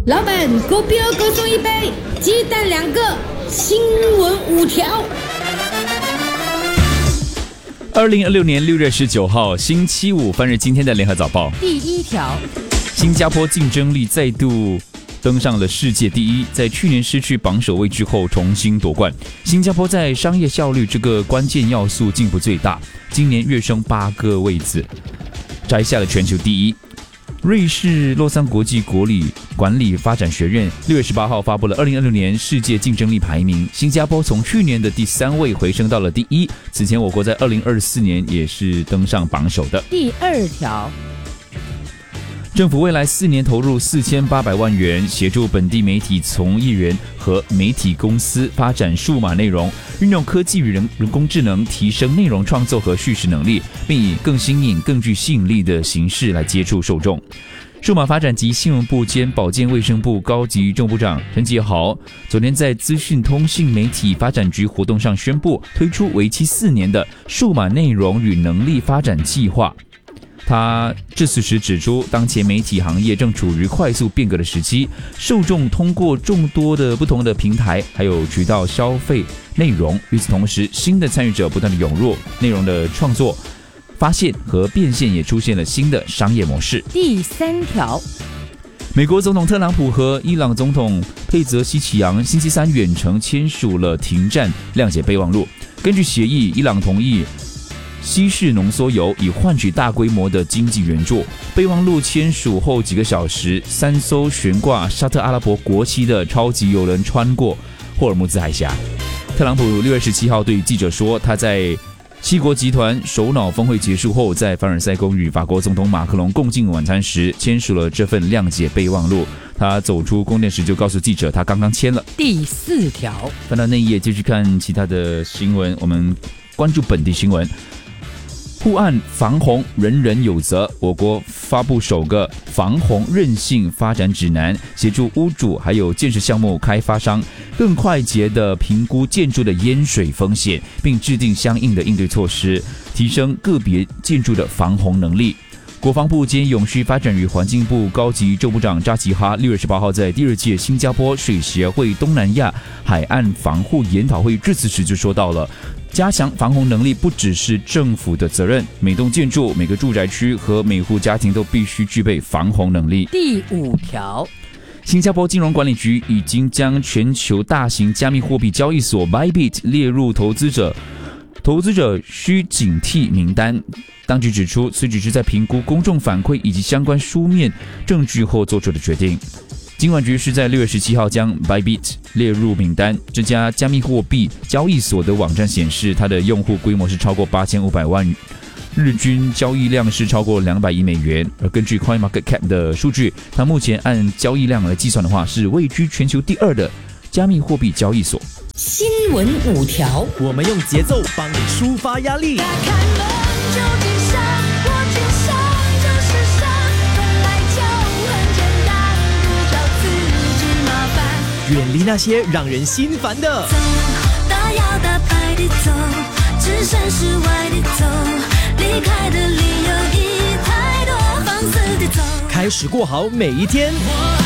老板，狗标各送一杯，鸡蛋2个，新闻5条。 2026年6月19号星期五，翻日今天的联合早报。 第1条， 新加坡竞争力再度登上了世界第一，在去年失去榜首位之后重新夺冠。新加坡在商业效率这个关键要素进步最大，今年跃升8个位子，摘下了全球第一。瑞士洛桑国际管理发展学院6月18号发布了2026年世界竞争力排名，新加坡从去年的第3位回升到了第1。此前我国在2024年也是登上榜首的。 第2条， 政府未来4年投入4800万元，协助本地媒体从业员和媒体公司发展数码内容，运用科技与人工智能提升内容创作和叙事能力，并以更新颖、更具吸引力的形式来接触受众。数码发展及新闻部兼保健卫生部高级政务部长陈杰豪昨天在资讯通信媒体发展局活动上宣布，推出为期4年的数码内容与能力发展计划。他致辞时指出，当前媒体行业正处于快速变革的时期，受众通过众多的不同的平台还有渠道消费内容，与此同时，新的参与者不断的涌入，内容的创作、发现和变现也出现了新的商业模式。 第3条， 美国总统特朗普和伊朗总统佩泽西奇扬星期三远程签署了停战谅解备忘录。根据协议，伊朗同意稀释浓缩铀以换取大规模的经济援助。备忘录签署后几个小时，3艘悬挂沙特阿拉伯国旗的超级邮轮穿过霍尔木兹海峡。特朗普6月17号对记者说，他在7国集团首脑峰会结束后，在凡尔赛宫与法国总统马克龙共进晚餐时签署了这份谅解备忘录。他走出宫殿时就告诉记者，他刚刚签了。 第4条， 翻到内页继续看其他的新闻，我们关注本地新闻。护岸防洪人人有责，我国发布首个防洪韧性发展指南，协助屋主还有建设项目开发商更快捷地评估建筑的淹水风险，并制定相应的应对措施，提升个别建筑的防洪能力。国防部兼永续发展与环境部高级政务部长扎吉哈6月18号在第2届新加坡水协会东南亚海岸防护研讨会致辞时就说到了，加强防洪能力不只是政府的责任，每栋建筑、每个住宅区和每户家庭都必须具备防洪能力。 第5条， 新加坡金融管理局已经将全球大型加密货币交易所 Bybit 列入投资者需警惕名单。当局指出，此举是在评估公众反馈以及相关书面证据后做出的决定。金管局是在6月17号将 Bybit 列入名单。这家加密货币交易所的网站显示，它的用户规模是超过8500万，日均交易量是超过200亿美元。而根据 CoinMarketCap 的数据，它目前按交易量来计算的话，是位居全球第2的加密货币交易所。 新闻5条， 我们用节奏帮你抒发压力。 打开门就进上，我只想就是上，本来就很简单，不找自己麻烦。 远离那些让人心烦的。 走，大摇大摆地走，置身事外地走，离开的理由已太多，放肆地走。 开始过好每一天。